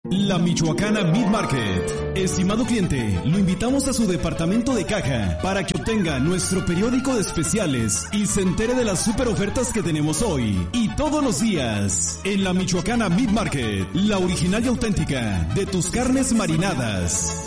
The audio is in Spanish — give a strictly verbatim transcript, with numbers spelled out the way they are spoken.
La Michoacana Meat Market. Estimado cliente, lo invitamos a su departamento de caja para que obtenga nuestro periódico de especiales y se entere de las super ofertas que tenemos hoy y todos los días. En la Michoacana Meat Market, la original y auténtica de tus carnes marinadas.